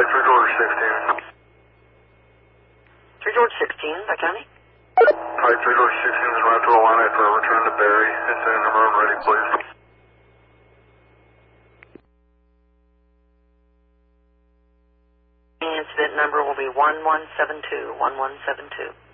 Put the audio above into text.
3 George 16. 3 George 16, by county? Type 3 George 16 is right to Alana for a return to Barry. It's in room ready, please. Incident number will be 1172, 1172.